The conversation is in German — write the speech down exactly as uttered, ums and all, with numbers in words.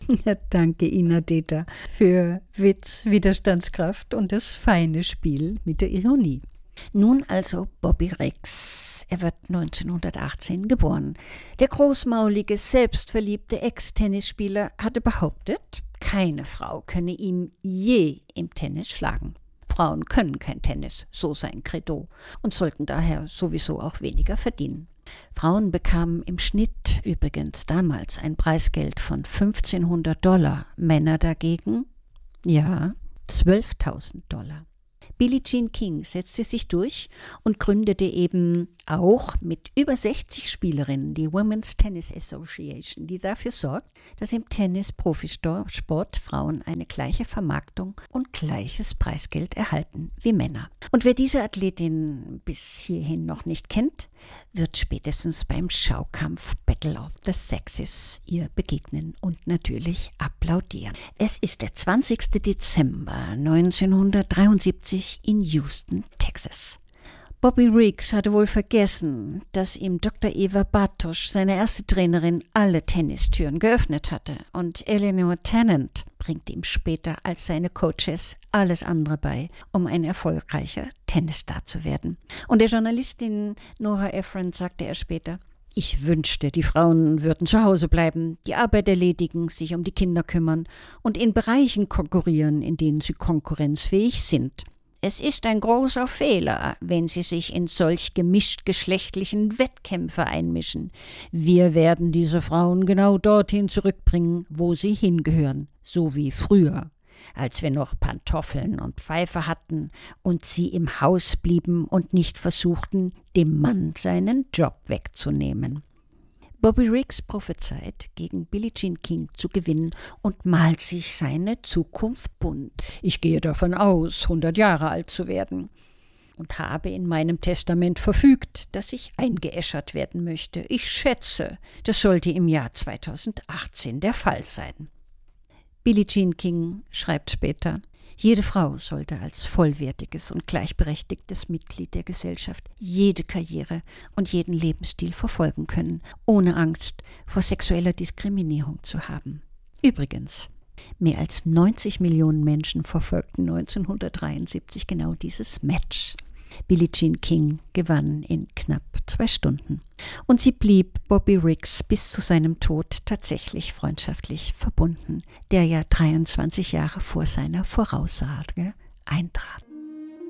Ja, danke, Ina Deta, für Witz, Widerstandskraft und das feine Spiel mit der Ironie. Nun also Bobby Riggs. Er wird neunzehnhundertachtzehn geboren. Der großmaulige, selbstverliebte Ex-Tennisspieler hatte behauptet, keine Frau könne ihm je im Tennis schlagen. Frauen können kein Tennis, so sein Credo, und sollten daher sowieso auch weniger verdienen. Frauen bekamen im Schnitt übrigens damals ein Preisgeld von fünfzehnhundert Dollar, Männer dagegen, ja, zwölftausend Dollar. Billie Jean King setzte sich durch und gründete eben auch mit über sechzig Spielerinnen die Women's Tennis Association, die dafür sorgt, dass im Tennis-Profisport Frauen eine gleiche Vermarktung und gleiches Preisgeld erhalten wie Männer. Und wer diese Athletin bis hierhin noch nicht kennt, wird spätestens beim Schaukampf Battle of the Sexes ihr begegnen und natürlich applaudieren. Es ist der zwanzigster Dezember neunzehnhundertdreiundsiebzig in Houston, Texas. Bobby Riggs hatte wohl vergessen, dass ihm Doktor Eva Bartosch, seine erste Trainerin, alle Tennistüren geöffnet hatte. Und Eleanor Tennant bringt ihm später als seine Coaches alles andere bei, um ein erfolgreicher Tennisstar zu werden. Und der Journalistin Nora Ephron sagte er später: Ich wünschte, die Frauen würden zu Hause bleiben, die Arbeit erledigen, sich um die Kinder kümmern und in Bereichen konkurrieren, in denen sie konkurrenzfähig sind. Es ist ein großer Fehler, wenn sie sich in solch gemischt-geschlechtlichen Wettkämpfe einmischen. Wir werden diese Frauen genau dorthin zurückbringen, wo sie hingehören, so wie früher, als wir noch Pantoffeln und Pfeife hatten und sie im Haus blieben und nicht versuchten, dem Mann seinen Job wegzunehmen. Bobby Riggs prophezeit, gegen Billie Jean King zu gewinnen und malt sich seine Zukunft bunt. Ich gehe davon aus, hundert Jahre alt zu werden und habe in meinem Testament verfügt, dass ich eingeäschert werden möchte. Ich schätze, das sollte im Jahr zweitausendachtzehn der Fall sein. Billie Jean King schreibt später: Jede Frau sollte als vollwertiges und gleichberechtigtes Mitglied der Gesellschaft jede Karriere und jeden Lebensstil verfolgen können, ohne Angst vor sexueller Diskriminierung zu haben. Übrigens, mehr als neunzig Millionen Menschen verfolgten neunzehnhundertdreiundsiebzig genau dieses Match. Billie Jean King gewann in knapp zwei Stunden. Und sie blieb Bobby Riggs bis zu seinem Tod tatsächlich freundschaftlich verbunden, der ja dreiundzwanzig Jahre vor seiner Voraussage eintrat.